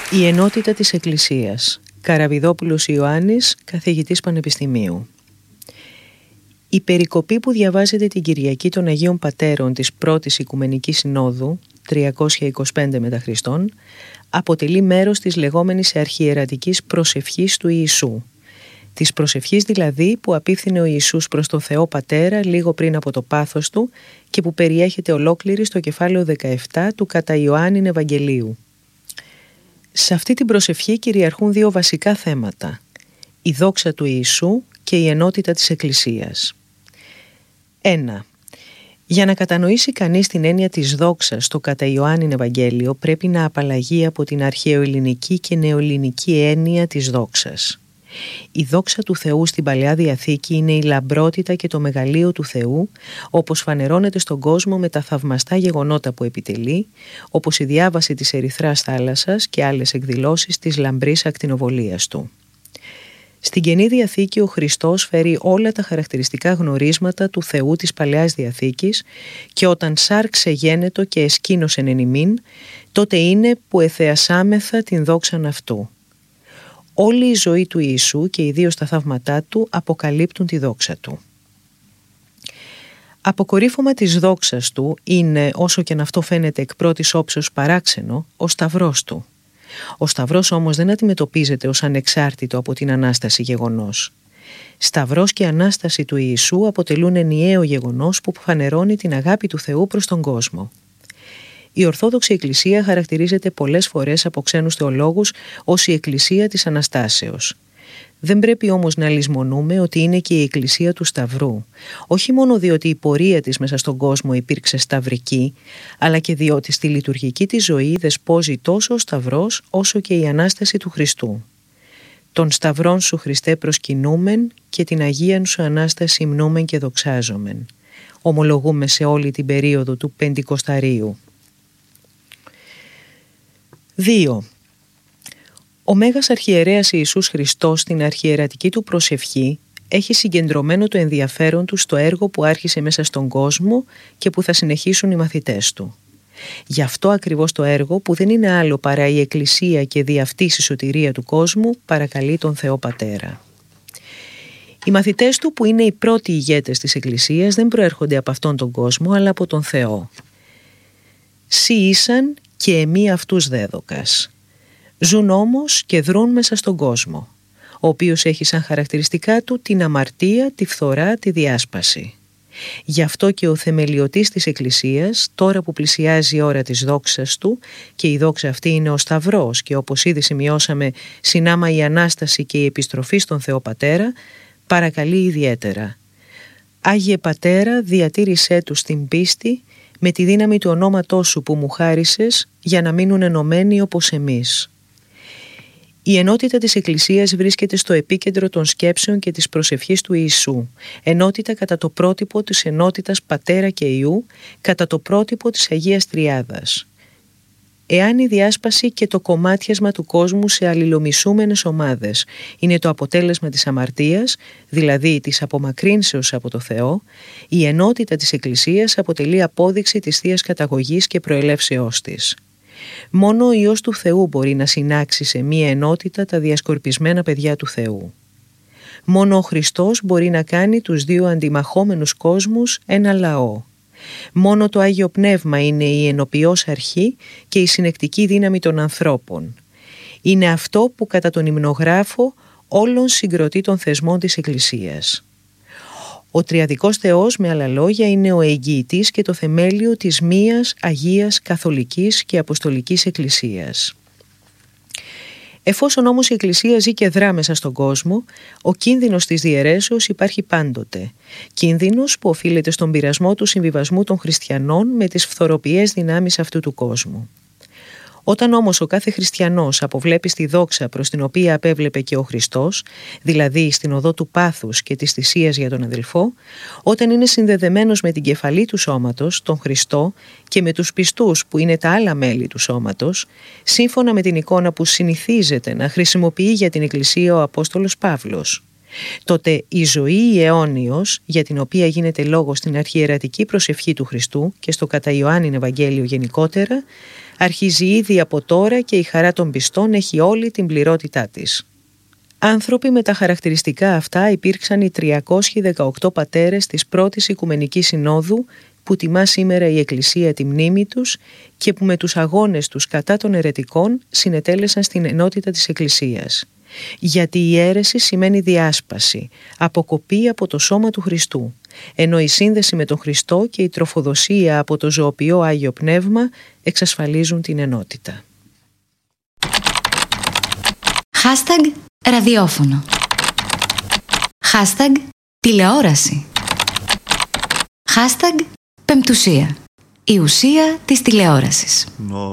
Η ενότητα της Εκκλησίας. Καραβιδόπουλος Ιωάννης, καθηγητής Πανεπιστημίου. Η περικοπή που διαβάζεται την Κυριακή των Αγίων Πατέρων της Πρώτης Οικουμενικής Συνόδου, 325 μετά Χριστόν, αποτελεί μέρος της λεγόμενης αρχιερατικής προσευχής του Ιησού. Της προσευχής δηλαδή που απίφθινε ο Ιησούς προς τον Θεό Πατέρα λίγο πριν από το πάθος του και που περιέχεται ολόκληρη στο κεφάλαιο 17 του κατά Ιωάννην Ευαγγελίου. Σε αυτή την προσευχή κυριαρχούν δύο βασικά θέματα: η δόξα του Ιησού και η ενότητα της Εκκλησίας. 1. Για να κατανοήσει κανείς την έννοια της δόξας στο κατά Ιωάννην Ευαγγέλιο πρέπει να απαλλαγεί από την αρχαιοελληνική και νεοελληνική έννοια της δόξας. Η δόξα του Θεού στην Παλαιά Διαθήκη είναι η λαμπρότητα και το μεγαλείο του Θεού, όπως φανερώνεται στον κόσμο με τα θαυμαστά γεγονότα που επιτελεί, όπως η διάβαση της ερυθράς θάλασσας και άλλες εκδηλώσεις της λαμπρής ακτινοβολίας του. Στην Καινή Διαθήκη ο Χριστός φέρει όλα τα χαρακτηριστικά γνωρίσματα του Θεού της Παλαιάς Διαθήκης και όταν σάρξε γένετο και εσκήνωσεν εν ημίν, τότε είναι που εθεασάμεθα την δόξαν αυτού. Όλη η ζωή του Ιησού και ιδίως τα θαύματά του αποκαλύπτουν τη δόξα του. Αποκορύφωμα της δόξας του είναι, όσο και αν αυτό φαίνεται εκ πρώτης όψεως παράξενο, ο Σταυρός του. Ο Σταυρός όμως δεν αντιμετωπίζεται ως ανεξάρτητο από την Ανάσταση γεγονός. Σταυρός και Ανάσταση του Ιησού αποτελούν ενιαίο γεγονός που φανερώνει την αγάπη του Θεού προς τον κόσμο. Η Ορθόδοξη Εκκλησία χαρακτηρίζεται πολλές φορές από ξένους θεολόγους ως η Εκκλησία της Αναστάσεως. Δεν πρέπει όμως να λησμονούμε ότι είναι και η Εκκλησία του Σταυρού, όχι μόνο διότι η πορεία της μέσα στον κόσμο υπήρξε σταυρική, αλλά και διότι στη λειτουργική της ζωή δεσπόζει τόσο ο Σταυρός όσο και η Ανάσταση του Χριστού. «Τον Σταυρόν σου Χριστέ προσκυνούμεν και την Αγίαν σου Ανάσταση υμνούμεν και δοξάζομεν», ομολογούμε σε όλη την περίοδο του Πεντηκοσταρίου. 2. Ο Μέγας Αρχιερέας Ιησούς Χριστός στην αρχιερατική του προσευχή έχει συγκεντρωμένο το ενδιαφέρον του στο έργο που άρχισε μέσα στον κόσμο και που θα συνεχίσουν οι μαθητές του. Γι' αυτό ακριβώς το έργο, που δεν είναι άλλο παρά η Εκκλησία και δι' αυτής η σωτηρία του κόσμου, παρακαλεί τον Θεό Πατέρα. Οι μαθητές του, που είναι οι πρώτοι ηγέτες της Εκκλησίας, δεν προέρχονται από αυτόν τον κόσμο αλλά από τον Θεό. «Σοι ήσαν και εμεί αυτούς δέδοκας». Ζουν όμως και δρούν μέσα στον κόσμο, ο οποίος έχει σαν χαρακτηριστικά του την αμαρτία, τη φθορά, τη διάσπαση. Γι' αυτό και ο θεμελιωτής της Εκκλησίας, τώρα που πλησιάζει η ώρα της δόξας του, και η δόξα αυτή είναι ο Σταυρός και όπως ήδη σημειώσαμε συνάμα η Ανάσταση και η επιστροφή στον Θεό Πατέρα, παρακαλεί ιδιαίτερα: «Άγιε Πατέρα, διατήρησέ τους την πίστη με τη δύναμη του ονόματός σου που μου χάρισες, για να μείνουν ενωμένοι όπως εμείς». Η ενότητα της Εκκλησίας βρίσκεται στο επίκεντρο των σκέψεων και της προσευχής του Ιησού. Ενότητα κατά το πρότυπο της ενότητας Πατέρα και Υιού, κατά το πρότυπο της Αγίας Τριάδας. Εάν η διάσπαση και το κομμάτιασμα του κόσμου σε αλληλομισούμενες ομάδες είναι το αποτέλεσμα της αμαρτίας, δηλαδή της απομακρύνσεως από το Θεό, η ενότητα της Εκκλησίας αποτελεί απόδειξη της Θείας Καταγωγής και προελεύσεώς της. Μόνο ο Υιός του Θεού μπορεί να συνάξει σε μία ενότητα τα διασκορπισμένα παιδιά του Θεού. Μόνο ο Χριστός μπορεί να κάνει τους δύο αντιμαχόμενους κόσμους ένα λαό. Μόνο το Άγιο Πνεύμα είναι η ενοποιώς αρχή και η συνεκτική δύναμη των ανθρώπων. Είναι αυτό που κατά τον υμνογράφο όλων συγκροτεί των θεσμών της Εκκλησίας. Ο Τριαδικός Θεός, με άλλα λόγια, είναι ο εγγυητής και το θεμέλιο της μίας Αγίας Καθολικής και Αποστολικής Εκκλησίας. Εφόσον όμως η Εκκλησία ζει και δρά μέσα στον κόσμο, ο κίνδυνος της διαιρέσεως υπάρχει πάντοτε. Κίνδυνος που οφείλεται στον πειρασμό του συμβιβασμού των χριστιανών με τις φθοροποιές δυνάμεις αυτού του κόσμου. Όταν όμως ο κάθε χριστιανός αποβλέπει στη δόξα προς την οποία απέβλεπε και ο Χριστός, δηλαδή στην οδό του πάθους και της θυσίας για τον αδελφό, όταν είναι συνδεδεμένος με την κεφαλή του σώματος, τον Χριστό, και με τους πιστούς που είναι τα άλλα μέλη του σώματος, σύμφωνα με την εικόνα που συνηθίζεται να χρησιμοποιεί για την Εκκλησία ο Απόστολος Παύλος. τότε η ζωή η αιώνιος, για την οποία γίνεται λόγος στην αρχιερατική προσευχή του Χριστού και στο κατά Ιωάννην Ευαγγέλιο γενικότερα, αρχίζει ήδη από τώρα και η χαρά των πιστών έχει όλη την πληρότητά της. Άνθρωποι με τα χαρακτηριστικά αυτά υπήρξαν οι 318 πατέρες της πρώτης Οικουμενικής Συνόδου που τιμά σήμερα η Εκκλησία τη μνήμη τους και που με τους αγώνες τους κατά των αιρετικών συνετέλεσαν στην ενότητα της Εκκλησίας. Γιατί η αίρεση σημαίνει διάσπαση, αποκοπή από το σώμα του Χριστού, ενώ η σύνδεση με τον Χριστό και η τροφοδοσία από το ζωοποιό Άγιο Πνεύμα εξασφαλίζουν την ενότητα. Hashtag ραδιόφωνο. Hashtag τηλεόραση. Hashtag πεμπτουσία. Η ουσία της τηλεόρασης.